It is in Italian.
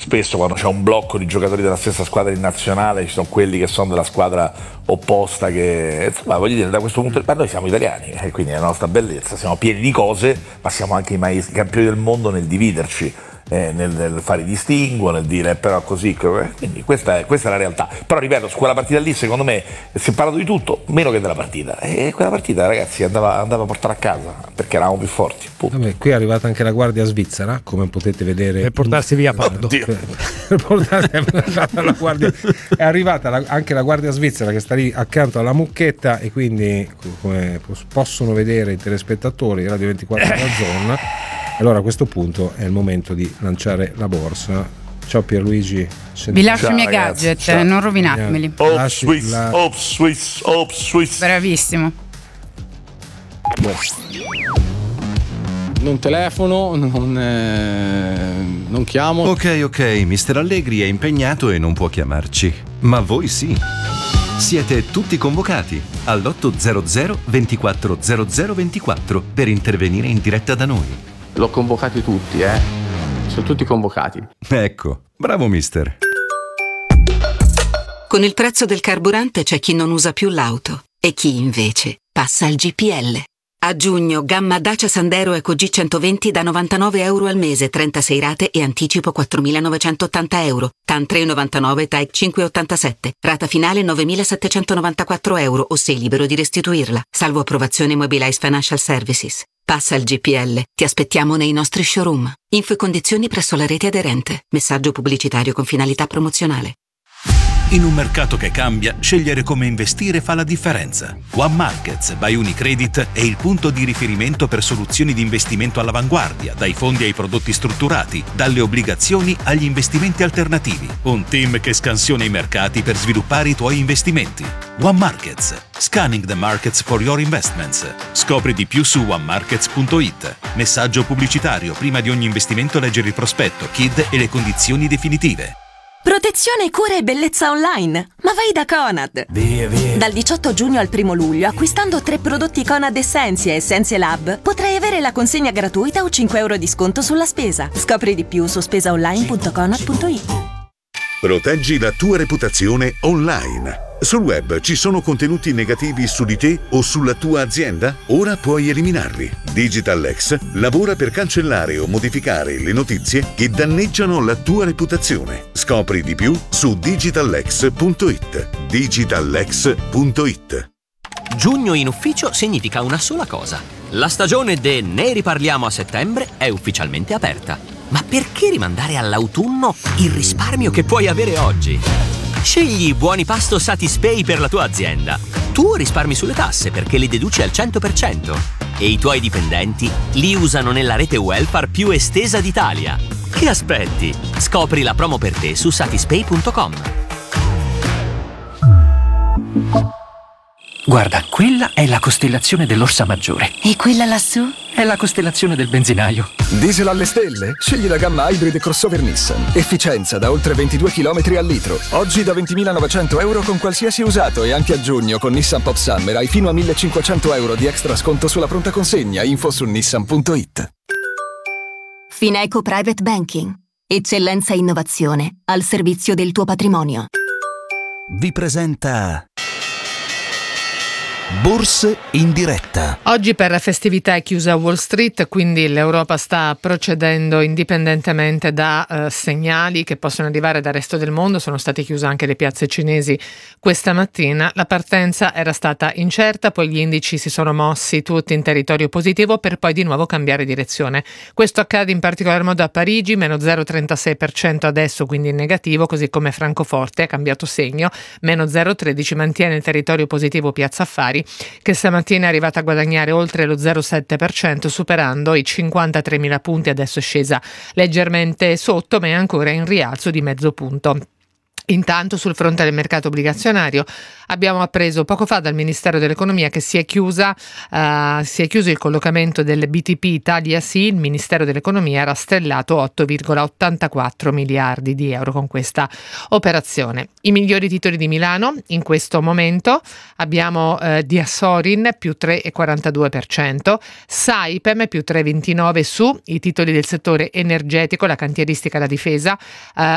spesso quando c'è un blocco di giocatori della stessa squadra in nazionale ci sono quelli che sono della squadra opposta, che insomma, voglio dire, da questo punto di vista noi siamo italiani e quindi è la nostra bellezza, siamo pieni di cose, ma siamo anche i campioni del mondo nel dividerci, nel fare i distinguo, nel dire però così, quindi questa è la realtà. Però ripeto, su quella partita lì secondo me si è parlato di tutto meno che della partita, e quella partita ragazzi andava a portare a casa perché eravamo più forti. Vabbè, qui è arrivata anche la guardia svizzera, come potete vedere, per portarsi via Pardo. È arrivata anche la guardia svizzera che sta lì accanto alla mucchetta, e quindi come possono vedere i telespettatori Radio 24 della Zone. Allora a questo punto è il momento di lanciare la borsa. Ciao Pierluigi. Vi lascio i miei ragazzi, gadget, ciao. non rovinatmeli. Swiss. Bravissimo. Non telefono, non chiamo. Ok, Mister Allegri è impegnato e non può chiamarci, ma voi sì. Siete tutti convocati all'800 24 00 24 per intervenire in diretta da noi. L'ho convocati tutti, sono tutti convocati. Ecco, bravo mister. Con il prezzo del carburante c'è chi non usa più l'auto e chi invece passa al GPL. A giugno, gamma Dacia Sandero Eco G120 da €99 al mese, 36 rate e anticipo €4.980. TAN 3,99, TAEC 5,87. Rata finale €9.794 o sei libero di restituirla. Salvo approvazione Mobilize Financial Services. Passa al GPL. Ti aspettiamo nei nostri showroom. Info e condizioni presso la rete aderente. Messaggio pubblicitario con finalità promozionale. In un mercato che cambia, scegliere come investire fa la differenza. One Markets by Unicredit è il punto di riferimento per soluzioni di investimento all'avanguardia, dai fondi ai prodotti strutturati, dalle obbligazioni agli investimenti alternativi. Un team che scansiona i mercati per sviluppare i tuoi investimenti. One Markets. Scanning the markets for your investments. Scopri di più su onemarkets.it. Messaggio pubblicitario. Prima di ogni investimento leggere il prospetto, KID e le condizioni definitive. Protezione, cura e bellezza online. Ma vai da Conad. Via. Dal 18 giugno al 1 luglio, acquistando 3 prodotti Conad Essentia e Essentia Lab, potrai avere la consegna gratuita o €5 di sconto sulla spesa. Scopri di più su spesaonline.conad.it. Proteggi la tua reputazione online. Sul web ci sono contenuti negativi su di te o sulla tua azienda? Ora puoi eliminarli. DigitalX lavora per cancellare o modificare le notizie che danneggiano la tua reputazione. Scopri di più su digitalx.it. digitalx.it. Giugno in ufficio significa una sola cosa. La stagione de Ne riparliamo a settembre è ufficialmente aperta. Ma perché rimandare all'autunno il risparmio che puoi avere oggi? Scegli Buoni Pasto Satispay per la tua azienda. Tu risparmi sulle tasse perché li deduci al 100% e i tuoi dipendenti li usano nella rete welfare più estesa d'Italia. Che aspetti? Scopri la promo per te su satispay.com. Guarda, quella è la costellazione dell'Orsa Maggiore. E quella lassù? È la costellazione del benzinaio. Diesel alle stelle? Scegli la gamma Hybrid crossover Nissan. Efficienza da oltre 22 km al litro. Oggi da €20.900 con qualsiasi usato, e anche a giugno con Nissan Pop Summer hai fino a €1.500 di extra sconto sulla pronta consegna. Info su nissan.it. Fineco Private Banking. Eccellenza e innovazione al servizio del tuo patrimonio. Vi presenta Borse in diretta. Oggi per la festività è chiusa Wall Street, quindi l'Europa sta procedendo indipendentemente da segnali che possono arrivare dal resto del mondo. Sono state chiuse anche le piazze cinesi questa mattina. La partenza era stata incerta, poi gli indici si sono mossi tutti in territorio positivo per poi di nuovo cambiare direzione. Questo accade in particolar modo a Parigi, meno 0,36% adesso, quindi in negativo, così come Francoforte ha cambiato segno, meno 0,13, mantiene il territorio positivo Piazza Affari, che stamattina è arrivata a guadagnare oltre lo 0,7%, superando i 53.000 punti, adesso è scesa leggermente sotto, ma è ancora in rialzo di mezzo punto. Intanto sul fronte del mercato obbligazionario abbiamo appreso poco fa dal Ministero dell'Economia che si è chiuso il collocamento del BTP Italia Sì. Il Ministero dell'Economia ha rastellato 8,84 miliardi di euro con questa operazione. I migliori titoli di Milano in questo momento abbiamo Diasorin più 3,42%, Saipem più 3,29% su i titoli del settore energetico, la cantieristica e la difesa,